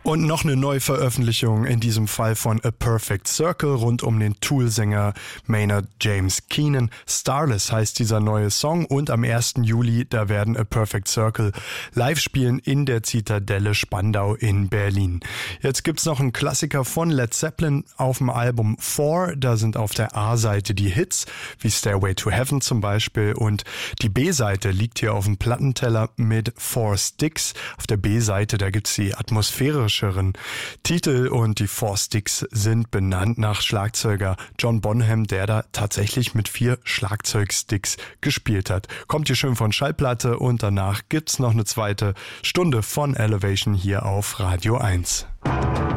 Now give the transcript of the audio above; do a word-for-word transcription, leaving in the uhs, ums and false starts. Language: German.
Und noch eine Neuveröffentlichung, in diesem Fall von A Perfect Circle rund um den Tool-Sänger Maynard James Keenan. Starless heißt dieser neue Song und am ersten Juli, da werden A Perfect Circle live spielen in der Zitadelle Spandau in Berlin. Jetzt gibt's noch einen Klassiker von Led Zeppelin auf dem Album Four. Da sind auf der A-Seite die Hits, wie Stairway to Heaven zum Beispiel, und die B-Seite liegt hier auf dem Plattenteller mit Four Sticks. Auf der B-Seite, da gibt's die atmosphärische Titel und die Four Sticks sind benannt nach Schlagzeuger John Bonham, der da tatsächlich mit vier Schlagzeugsticks gespielt hat. Kommt hier schön von Schallplatte und danach gibt's noch eine zweite Stunde von Elevation hier auf Radio eins.